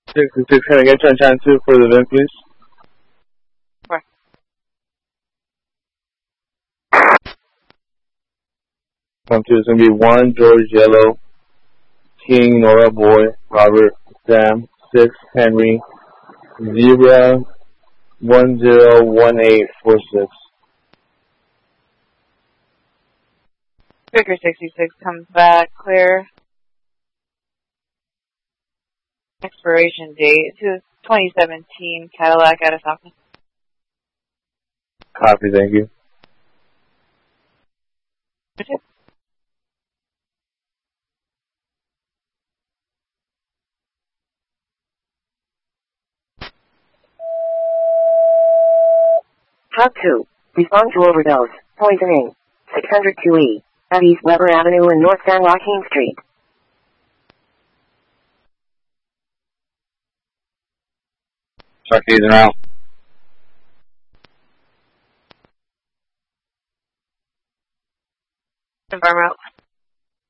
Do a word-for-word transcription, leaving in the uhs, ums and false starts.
sixty-six, can I get you on channel two for the event, please? Right. Come two is going to be one, George, Yellow, King, Nora, Boy, Robert, Sam, six, Henry, Zebra, one zero one eight four six. Victor sixty-six comes back, clear. Expiration date to twenty seventeen Cadillac out of Falcon. Copy, thank you. Hub two. Respond to overdose. Poisoning. six hundred two E. At East Weber Avenue and North San Joaquin Street. Truckies are out. Confirm out.